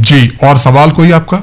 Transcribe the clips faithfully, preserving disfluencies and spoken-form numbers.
जी, और सवाल कोई आपका?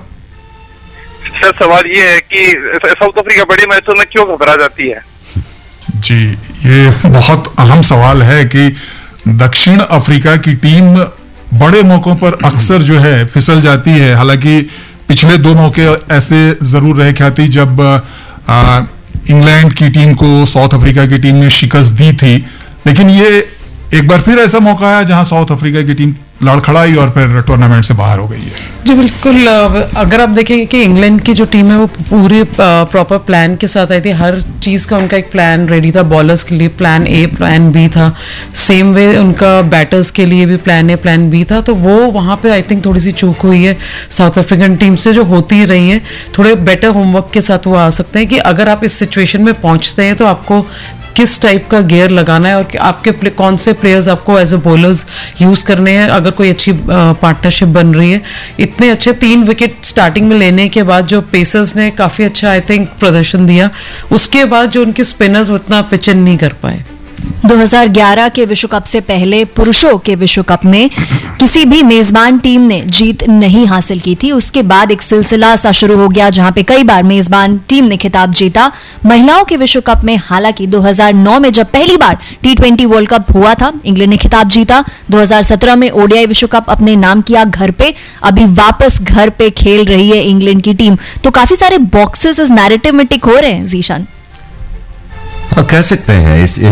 सर सवाल ये है कि साउथ अफ्रीका बड़े मैचों में क्यों घबरा जाती है? जी, ये बहुत अहम सवाल है कि दक्षिण अफ्रीका की टीम बड़े मौकों पर अक्सर जो है फिसल जाती है। हालांकि पिछले दो मौके ऐसे जरूर रहे ख्याति जब आ, इंग्लैंड की टीम को साउथ अफ्रीका की टीम ने शिकस्त दी थी, लेकिन ये एक बार फिर ऐसा मौका आया जहां साउथ अफ्रीका की टीम लड़खड़ाई और फिर टूर्नामेंट से बाहर हो गई है। जी बिल्कुल, अगर आप देखें कि इंग्लैंड की जो टीम है वो पूरे प्रॉपर प्लान के साथ आई थी, हर चीज़ का उनका एक प्लान रेडी था। बॉलर्स के लिए प्लान ए प्लान बी था, सेम वे उनका बैटर्स के लिए भी प्लान ए प्लान बी था। तो वो वहाँ पे आई थिंक थोड़ी सी चूक हुई है साउथ अफ्रीकन टीम से, जो होती रही है। थोड़े बेटर होमवर्क के साथ वो आ सकते हैं कि अगर आप इस सिचुएशन में पहुँचते हैं तो आपको किस टाइप का गियर लगाना है और आपके कौन से प्लेयर्स आपको एज ए बॉलर्स यूज़ करने हैं। अगर कोई अच्छी पार्टनरशिप बन रही है, इतने अच्छे तीन विकेट स्टार्टिंग में लेने के बाद जो पेसर्स ने काफ़ी अच्छा आई थिंक प्रदर्शन दिया, उसके बाद जो उनके स्पिनर्स उतना पिच इन नहीं कर पाए। दो हज़ार ग्यारह के विश्व कप से पहले पुरुषों के विश्व कप में किसी भी मेजबान टीम ने जीत नहीं हासिल की थी। उसके बाद एक सिलसिला सा शुरू हो गया जहां पे कई बार मेजबान टीम ने खिताब जीता। महिलाओं के विश्व कप में हालांकि दो हज़ार नौ में जब पहली बार टी ट्वेंटी वर्ल्ड कप हुआ था, इंग्लैंड ने खिताब जीता। दो हज़ार सत्रह में ओडीआई विश्व कप अपने नाम किया घर पे, अभी वापस घर पे खेल रही है इंग्लैंड की टीम। तो काफी सारे बॉक्सेस इस नैरेटिव में टिक हो रहे हैं। जीशान, हाँ, कह सकते हैं इस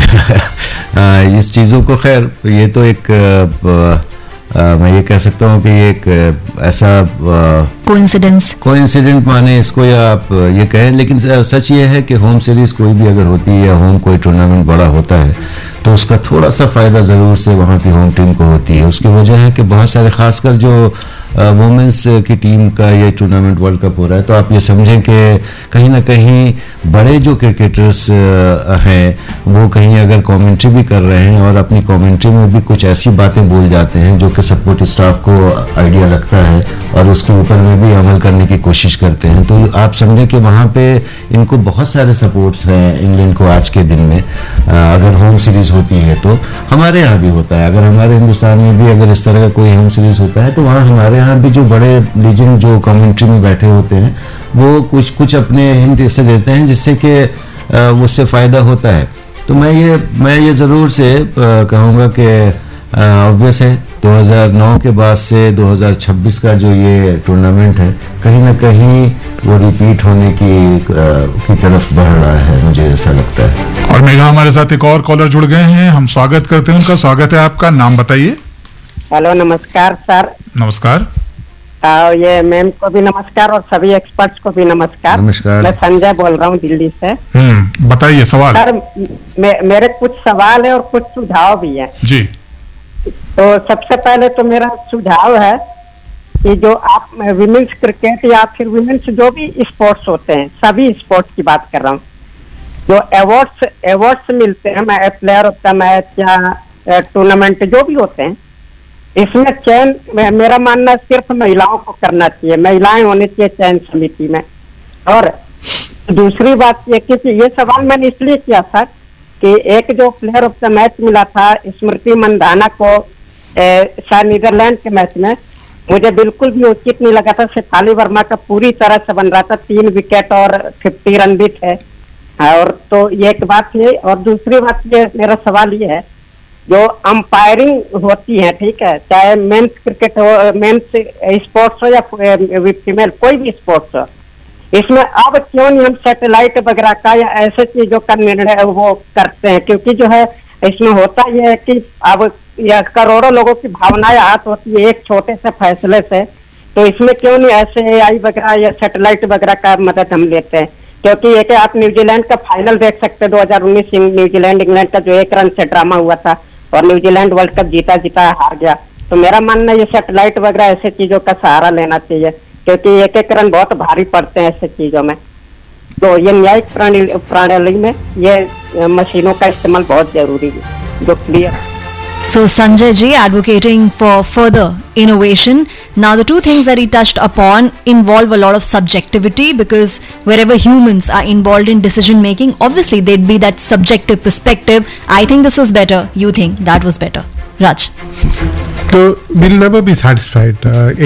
इस चीज़ों को। खैर, ये तो एक आ, आ, मैं ये कह सकता हूँ कि ये एक ऐसा कोइंसिडेंस कोइंसिडेंट माने इसको, या आप ये कहें, लेकिन सच ये है कि होम सीरीज कोई भी अगर होती है या होम कोई टूर्नामेंट बड़ा होता है तो उसका थोड़ा सा फ़ायदा ज़रूर से वहाँ की होम टीम को होती है। उसकी वजह है कि बहुत सारे, खासकर जो वुमेंस की टीम का ये टूर्नामेंट वर्ल्ड कप हो रहा है, तो आप ये समझें कि कहीं ना कहीं बड़े जो क्रिकेटर्स हैं वो कहीं अगर कमेंट्री भी कर रहे हैं और अपनी कमेंट्री में भी कुछ ऐसी बातें बोल जाते हैं जो कि सपोर्ट स्टाफ को आइडिया लगता है और उसके ऊपर में भी अमल करने की कोशिश करते हैं। तो आप समझें कि वहाँ पे इनको बहुत सारे सपोर्ट्स हैं इंग्लैंड को आज के दिन में। अगर होम सीरीज होती है तो हमारे यहाँ भी होता है, अगर हमारे हिंदुस्तान में भी अगर इस तरह का कोई होम सीरीज होता है तो वहाँ हमारे यहाँ भी जो बड़े लीजेंड जो कमेंट्री में बैठे होते हैं वो कुछ कुछ अपने हिंट इससे देते हैं जिससे कि उससे फ़ायदा होता है। तो मैं ये मैं ये ज़रूर से कहूँगा कि ऑब्वियस है दो हज़ार नौ के बाद से दो हज़ार छब्बीस का जो ये टूर्नामेंट है कहीं ना कहीं वो रिपीट होने की की तरफ बढ़ रहा है, मुझे ऐसा लगता है। और मेघा, हमारे साथ एक और कॉलर जुड़ गए हैं, हम स्वागत करते हैं उनका। स्वागत है आपका, नाम बताइए। हेलो, नमस्कार सर। नमस्कार। आ, ये मैम को भी नमस्कार और सभी एक्सपर्ट्स को भी नमस्कार। नमस्कार। मैं संजय बोल रहा हूँ दिल्ली से। हम्म बताइए सवाल। सर, मे, मेरे कुछ सवाल है और कुछ सुझाव भी है जी। तो सबसे पहले तो मेरा सुझाव है कि जो आप विमेंस क्रिकेट या फिर विमेंस जो भी स्पोर्ट्स होते हैं, सभी स्पोर्ट्स की बात कर रहा हूँ, जो अवार्ड्स अवार्ड्स मिलते हैं, मैं प्लेयर ऑफ द मैच या टूर्नामेंट जो भी होते हैं, इसमें चयन मेरा मानना सिर्फ महिलाओं को करना चाहिए, महिलाएं होनी चाहिए चयन समिति में। और दूसरी बात ये कि ये सवाल मैंने इसलिए किया था कि एक जो प्लेयर ऑफ द मैच मिला था स्मृति मंधाना को शायद नीदरलैंड के मैच में, मुझे बिल्कुल भी उचित नहीं लगा था। शेफाली वर्मा का पूरी तरह से बन रहा था, तीन विकेट और फिफ्टी रन भी थे। और तो ये एक बात है। और दूसरी बात ये मेरा सवाल ये है, जो अंपायरिंग होती है, ठीक है, चाहे मेंस क्रिकेट हो, मेंस स्पोर्ट्स हो या फीमेल कोई भी स्पोर्ट्स हो, इसमें अब क्यों नहीं हम सैटेलाइट वगैरह का या ऐसे चीजों का निर्णय वो करते हैं? क्योंकि जो है इसमें होता यह है कि अब यह करोड़ों लोगों की भावनाएं हाथ होती है एक छोटे से फैसले से, तो इसमें क्यों नहीं ऐसे एआई वगैरह या सैटेलाइट वगैरह का मदद हम लेते हैं? क्योंकि एक आप न्यूजीलैंड का फाइनल देख सकते हैं, दो हजार उन्नीस न्यूजीलैंड इंग्लैंड का जो एक रन से ड्रामा हुआ था और न्यूजीलैंड वर्ल्ड कप जीता जीता हार गया। तो मेरा मानना ये सैटेलाइट वगैरह ऐसे चीजों का सहारा लेना चाहिए, क्योंकि एक एक रन बहुत भारी पड़ते हैं ऐसे चीजों में। तो ये न्यायिक प्रणाली में ये मशीनों का इस्तेमाल बहुत जरूरी है, जो clear. So Sanjay ji advocating for further innovation. Now the two things that he touched upon involve a lot of subjectivity, because wherever humans are involved in decision making, obviously there'd be that subjective perspective. I think this was better. You think that was better. Raj. So we'll never be satisfied. Uh,